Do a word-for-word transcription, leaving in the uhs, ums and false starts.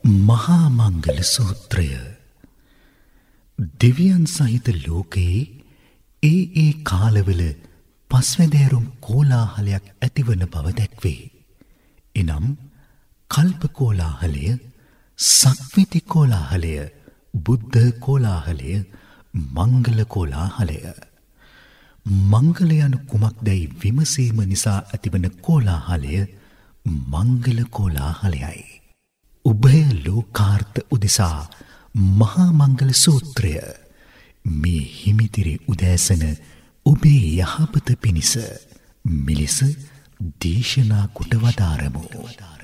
මහා මංගල සූත්‍රය. දෙවියන් සහිත ලෝකයේ ඒ ඒ කාලවල පස්වැදෑරුම් කෝලාහලයක් ඇතිවන බව දැක්වේ. එනම් කල්ප කෝලාහලය, සක්විති කෝලාහලය, බුද්ධ කෝලාහලය, මංගල කෝලාහලය. මංගල යනු කුමක්දැයි විමසීම නිසා ඇතිවන කෝලාහලය මංගල කෝලාහලයයි. උභය ලෝකාර්ථ උදෙසා මහා මංගල සූත්‍රය මේ හිමිතිරි උදෑසන ඔබේ යහපත පිණිස මෙලෙස දේශනා කොට වදාරමු.